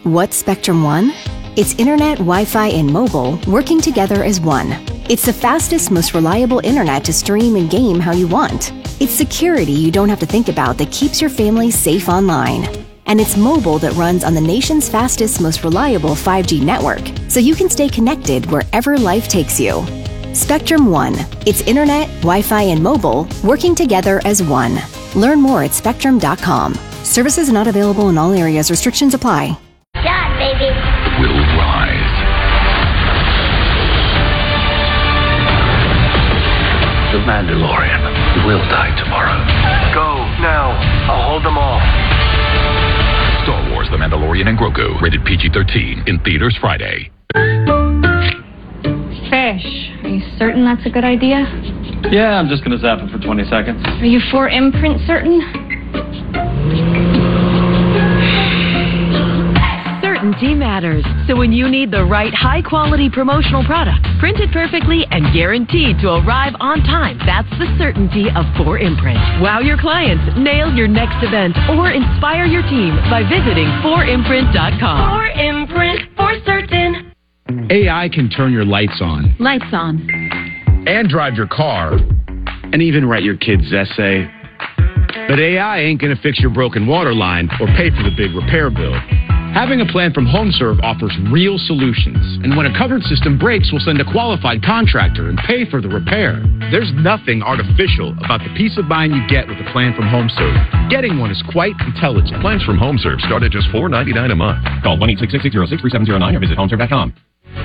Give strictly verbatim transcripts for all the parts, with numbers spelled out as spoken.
What's Spectrum One? It's internet, Wi-Fi, and mobile working together as one. It's the fastest, most reliable internet to stream and game how you want. It's security you don't have to think about that keeps your family safe online. And it's mobile that runs on the nation's fastest, most reliable five G network, so you can stay connected wherever life takes you. Spectrum One. It's internet, Wi-Fi, and mobile working together as one. Learn more at spectrum dot com. Services not available in all areas. Restrictions apply. Done, baby. Will rise. The Mandalorian will die tomorrow. Go now. I'll hold them all. Star Wars: The Mandalorian and Grogu. Rated P G thirteen. In theaters Friday. Fish. Are you certain that's a good idea? Yeah, I'm just going to zap it for twenty seconds. Are you for imprint certain? Certainty matters. So when you need the right high-quality promotional product, printed perfectly and guaranteed to arrive on time, that's the certainty of four imprint. Wow your clients, nail your next event, or inspire your team by visiting four imprint dot com. four imprint for certain. A I can turn your lights on. Lights on. And drive your car. And even write your kid's essay. But A I ain't going to fix your broken water line or pay for the big repair bill. Having a plan from HomeServe offers real solutions. And when a covered system breaks, we'll send a qualified contractor and pay for the repair. There's nothing artificial about the peace of mind you get with a plan from HomeServe. Getting one is quite intelligent. Plans from HomeServe start at just four dollars and ninety-nine cents a month. Call one eight six six, six zero six, three seven zero nine or visit home serve dot com.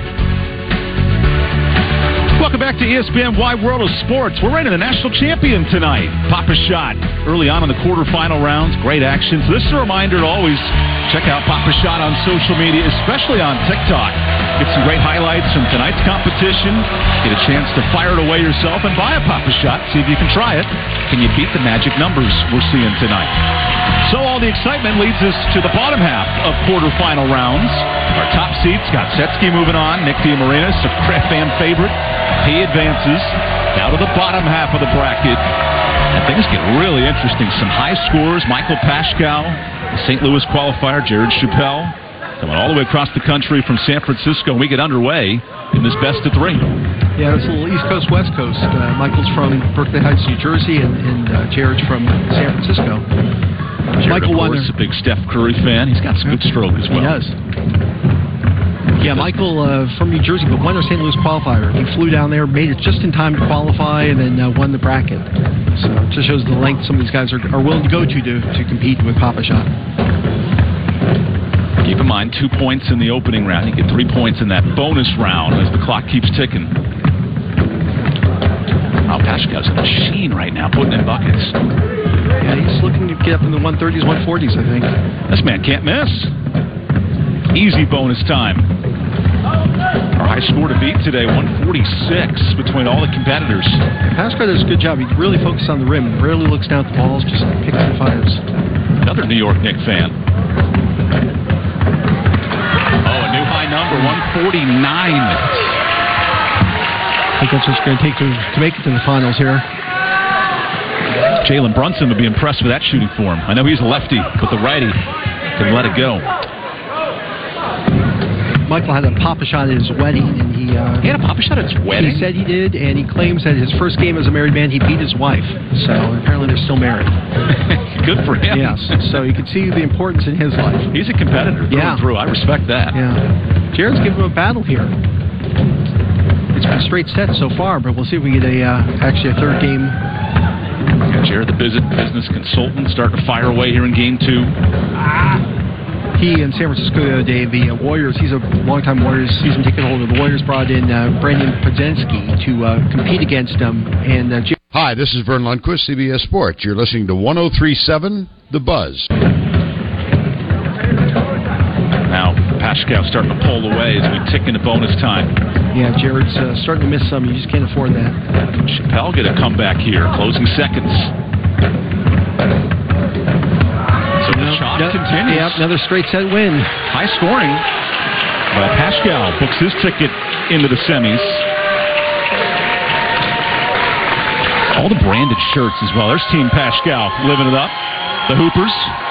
Welcome back to E S P N Wide World of Sports. We're ready to the national champion tonight. Papa Shot early on in the quarterfinal rounds. Great action. So this is a reminder to always check out Papa Shot on social media, especially on TikTok. Get some great highlights from tonight's competition. Get a chance to fire it away yourself and buy a Papa Shot. See if you can try it. Can you beat the magic numbers we're seeing tonight? So all the excitement leads us to the bottom half of quarterfinal rounds. Our top seeds got Setsky moving on. Nick DiMarinis, a fan favorite. He advances now to the bottom half of the bracket. And things get really interesting. Some high scores. Michael Paschal, the Saint Louis qualifier. Jared Chappelle coming all the way across the country from San Francisco. We get underway in this best of three. Yeah, it's a little East Coast, West Coast. Uh, Michael's from Berkeley Heights, New Jersey, and, and uh, Jared's from San Francisco. Jared, Michael of course, Wonder. a big Steph Curry fan. He's got some good stroke as well. He does. Yeah, Michael uh, from New Jersey, but won our Saint Louis qualifier. He flew down there, made it just in time to qualify, and then uh, won the bracket. So it just shows the length some of these guys are, are willing to go to, to to compete with Papa Shot. Keep in mind, two points in the opening round. You get three points in that bonus round as the clock keeps ticking. Wow, Paschal's a machine right now, putting in buckets. Yeah, he's looking to get up in the one thirties, one forties, I think. This man can't miss. Easy bonus time. Our high score to beat today, one forty-six between all the competitors. Paschal does a good job. He really focuses on the rim. Rarely looks down at the balls, just picks and fires. Another New York Knicks fan. Oh, a new high number, one forty-nine. I think that's what it's going to take to, to make it to the finals here. Jalen Brunson would be impressed with that shooting form. I know he's a lefty, but the righty can let it go. Michael had a Papa Shot at his wedding, and he uh, he had a Papa Shot at his wedding. He said he did, and he claims that his first game as a married man, he beat his wife. So apparently they're still married. Good for him. Yes. So you can see the importance in his life. He's a competitor through yeah. and through. I respect that. Yeah. Jared's giving him a battle here. It's been straight set so far, but we'll see if we get a uh, actually a third game. Yeah, Jared, the business business consultant, starting to fire away here in game two. Ah. He in San Francisco the other day, the uh, Warriors, he's a longtime Warriors season ticket holder. The Warriors brought in uh, Brandon Podziemski to uh, compete against him. And uh, Hi, this is Vern Lundquist, C B S Sports. You're listening to one oh three point seven The Buzz. Now, Paschal starting to pull away as we tick into bonus time. Yeah, Jared's uh, starting to miss some. You just can't afford that. Chappelle get a comeback here, closing seconds. So the shot no, continues. Yeah, another straight set win. High scoring. But Paschal books his ticket into the semis. All the branded shirts as well. There's Team Paschal living it up. The Hoopers.